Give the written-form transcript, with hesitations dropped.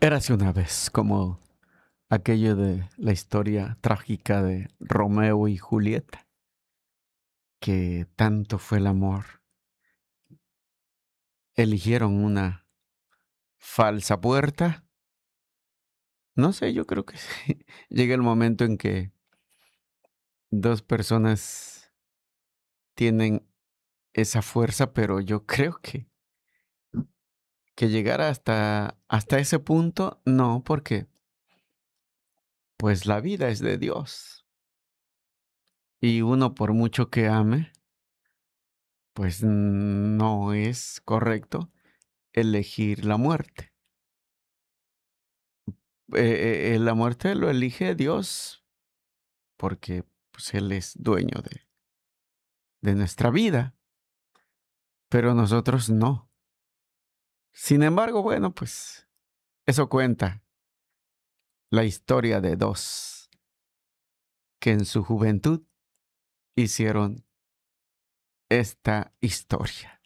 Érase una vez, como aquello de la historia trágica de Romeo y Julieta, que tanto fue el amor, eligieron una falsa puerta. No sé, yo creo que sí. Llega el momento en que dos personas tienen esa fuerza, pero yo creo que llegar hasta ese punto, no, porque pues la vida es de Dios y uno por mucho que ame, pues no es correcto elegir la muerte. La muerte lo elige Dios porque pues, Él es dueño de nuestra vida, pero nosotros no. Sin embargo, bueno, pues eso cuenta la historia de dos que en su juventud hicieron esta historia.